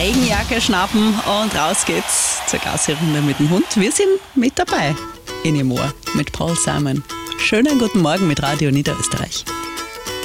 Regenjacke schnappen und raus geht's zur Gassi-Runde mit dem Hund. Wir sind mit dabei in Ihrem Ohr mit Paul Simon. Schönen guten Morgen mit Radio Niederösterreich.